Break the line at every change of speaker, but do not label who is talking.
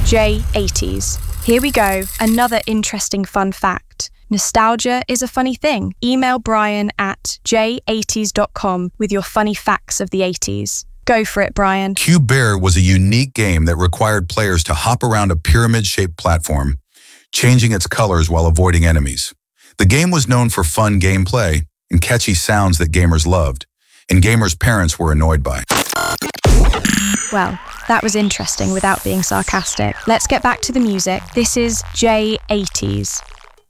J80s. Here we go, another interesting fun fact. Nostalgia is a funny thing. Email Brian at j80s.com with your funny facts of the 80s. Go for it, Brian.
Cube Bear was a unique game that required players to hop around a pyramid-shaped platform, changing its colors while avoiding enemies. The game was known for fun gameplay and catchy sounds that gamers loved, and gamers' parents were annoyed by.
Well, that was interesting without being sarcastic. Let's get back to the music. This is J80s.